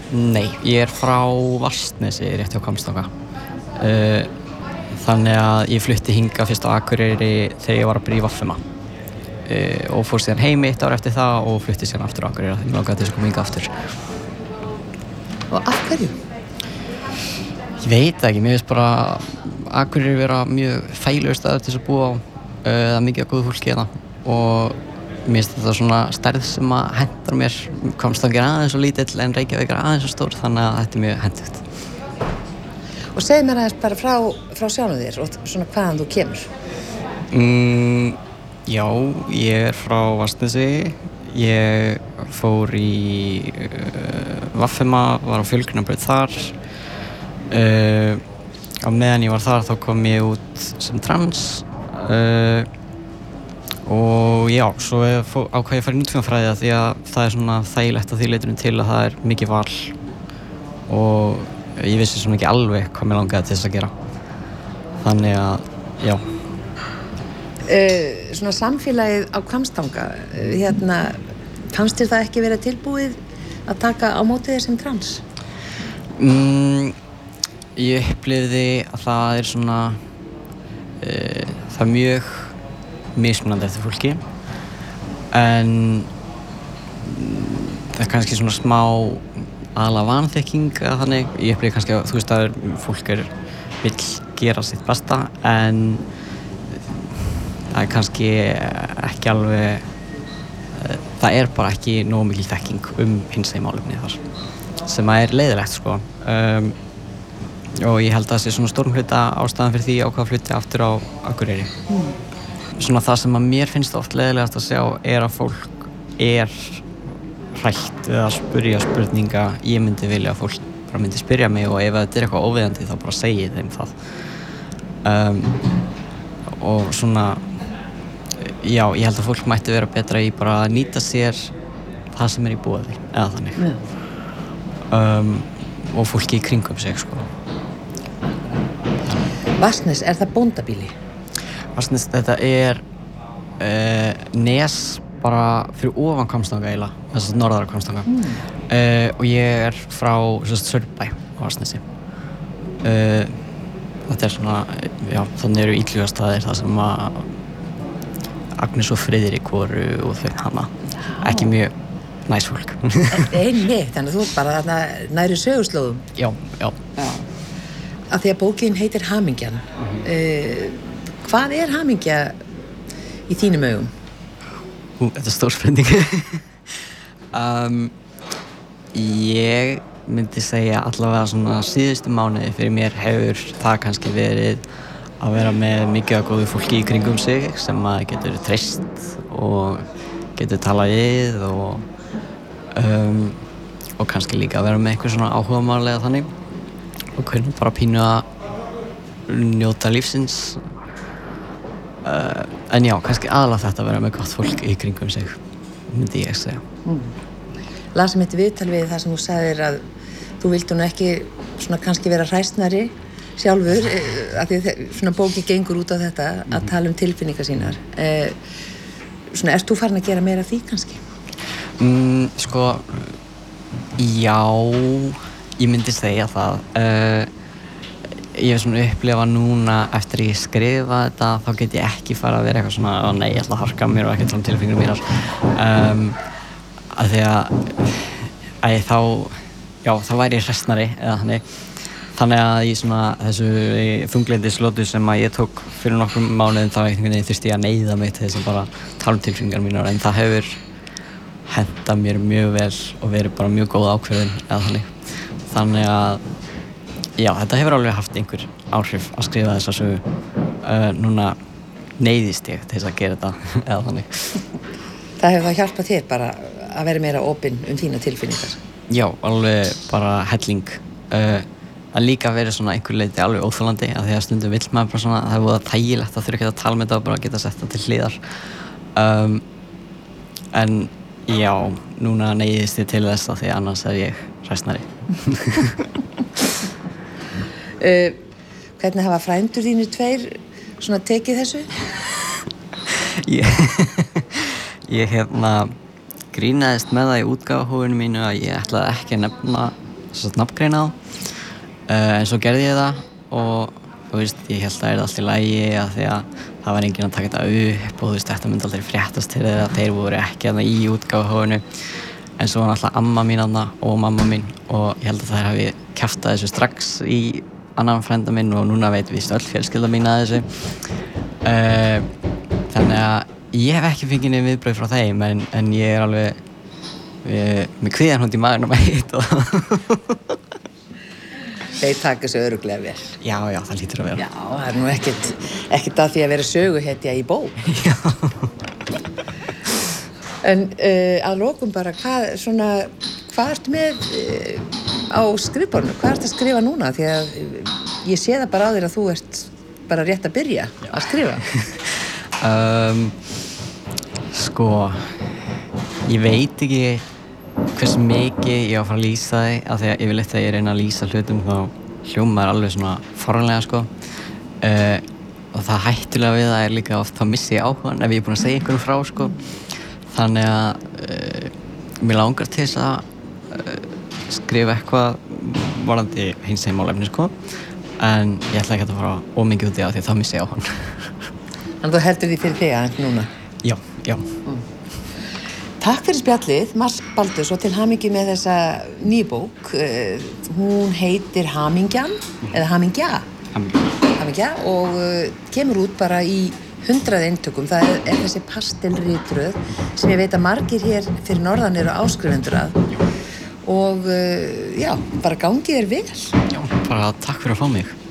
Nei, ég frá Vatnsnesi rétt hjá Hvammstanga. Þannig að ég flutti hingað fyrst á Akureyri þegar ég var að byrja í VFMA. Og fór síðan heim 1 ár eftir það og flutti síðan aftur á Akureyri þegar ég langaði til að koma hingað aftur. Og af hverju? Ég veit það ekki, mér finnst bara Akureyri vera mjög þægilegur staður til þess að búa á. Það er mikið af góðu fólki hérna og mér finnst þetta svona stærð sem að hentar mér. Hvammstangi er aðeins svo lítill en Reykjavík er aðeins svo stór, þannig að þetta er mjög hentugt. Og segðu mér aðeins bara frá sjálfum þér og svona hvaðan þú kemur. Já, ég er frá Vatnsnesi. Ég fór í VFMA, var á fjölgunarbraut þar. Á meðan ég var þar þá kom ég út sem trans. Og já, svo ákvað ég að fara í nútímafræði því að það er svona þægilegt að því leytinu til að það er mikið val og ég vissi svona ekki alveg hvað mér langaði til þess að gera. Þannig að, já. Svona samfélagið á Hvammstanga, fannst þér það ekki vera tilbúið að taka á móti þér sem trans? Ég upplifði að það er svona, það er mjög mismunandi eftir fólki en það er kannski svona smá aðalega vanþekking eða þannig. Ég upplifði kannski að þú veist að fólk vill gera sitt besta en það er kannski ekki alveg, það er bara ekki nógu mikil þekking hinsegin málefni þar sem er leiðilegt sko. Og ég held að það sé svona stórum hluta ástæðan fyrir því ákvað að flytja aftur á Akureyri. Svona það sem að mér finnst oft leiðilegast að sjá er að fólk er hrætt við að spyrja spurninga. Ég myndi vilja að fólk bara myndi spyrja mig og ef þetta er eitthvað óviðandi þá bara segi þeim það. Og svona, já, ég held að fólk mætti vera betra í bara að nýta sér það sem er í boði, eða þannig. Og fólki í kringum sig, sko. Vatnsnes, er það bóndabýli? Vatnsnes, þetta er nes bara fyrir ofan Hvammstanga eiginlega, þess að norðara Hvammstanga. Og ég er frá Sörbæ á Vatnsnesi. Þetta er svona, já, þannig eru Illugastaðir þar sem að Agnes og Friðrik voru og þau hana. Ekki mjög næs fólk. Einmitt, þannig að þú bara þarna næri sögurslóðum. Já. Af því að bókin heitir Hamingjan. Hvað er hamingja í þínum augum? Þetta er stór spurning. Ég myndi segja allavega svona síðustu mánuði fyrir mér hefur það kannski verið að vera með mikið af góðu fólki í kringum sig sem að getur treyst og getur talað við og kannski líka að vera með eitthvað svona áhugamál eða þannig og hvernig bara pínu að njóta lífsins. En já, kannski aðalega þetta að vera með gott fólk í kringum sig, myndi ég segja. Las mitt viðtal við það sem þú sagðir að þú vildi nú ekki svona kannski vera hræsnari sjálfur, af því svona bóki gengur út á þetta að tala um tilfinningar sínar. Svona, ert þú farin að gera meira af því kannski? Sko, já, ég myndi segja það. Ég hef svona upplifað núna eftir að ég skrifa þetta, þá get ég ekki fara að vera eitthvað svona, nei, ég ætla að harka mér og ekki tala um tilfinningar mínar. Af því að þá væri ég hræsnari eða þannig að í svona þessu þunglyndislotu sem að ég tók fyrir nokkrum mánuðum þá þurfti ég að neyða mig til þess að bara tala um tilfinningar mínar en það hefur hentað mér mjög vel og verið bara mjög góð ákvörðun eða þannig að já, þetta hefur alveg haft einhver áhrif að skrifa þessa sögu. Núna neyðist ég til þess að gera þetta eða þannig. Það hefur það hjálpað þér bara að vera meira opinn þína tilfinningar? Já, alveg bara helling. Að líka verið svona einhver leyti alveg óþolandi af því að stundum vill maður bara svona, það er voða þægilegt að þurfa ekki að tala með þetta og bara geta sett það til hliðar. En já, núna neyðist ég til þess að því annars er ég hræsnari. Hvernig hafa frændur þínir tveir svona tekið þessu? Ég grínaðist með það í útgáfuhófinu mínu að ég ætlaði ekki að nefna nafngreina þá en svo gerði ég það og þú veist, ég held að það er allt í lagi af því að það var enginn að taka þetta upp og þú veist, þetta myndi aldrei fréttast til þeirra, þeir voru ekki þarna í útgáfuhófinu en svo var náttúrulega amma mín þarna og mamma mín og ég held að þær hafi kjaftað þessu strax í annan frænda minn og núna veit víst öll fjölskylda mín að þessu þannig að ég hef ekki fengið niður viðbrögð frá þeim en ég er alveg með kvíðanhund í maðurinn og eitt og Þeir taka þessu örugglega vel. Já, það lítur að vera. Já, það er nú ekkert að því að vera söguhetja í bók. Já. En að lokum bara, hvað ertu með á skrifborðinu? Hvað ertu að skrifa núna? Því að ég sé það bara á þér að þú ert bara rétt að byrja að skrifa. Sko, ég veit ekki hversu mikið ég á að fara að lýsa því af því að yfirleitt þegar ég reyna að lýsa hlutum þá hljómar alveg svona forranlega sko og það hættulega við það er líka oft þá missi ég áhugann ef ég er búinn að segja einhverjum frá sko þannig að mér langar til þess að skrifa eitthvað varðandi hinsegin málefni sko en ég ætla ekki að fara ómikið út í það því að þá missi ég áhugann. Þannig að þú heldur því fyrir þig aðeins núna? Já. Takk fyrir spjallið, Mars Baldurs og til hamingju með þessa nýbók. Hún heitir Hamingjan, eða Hamingja. Hamingja og kemur út bara í 100 eintökum. Það er þessi pastelritröð sem ég veit að margir hér fyrir norðan eru áskrifendur að. Og já, bara gangið vel. Já, bara takk fyrir að fá mig.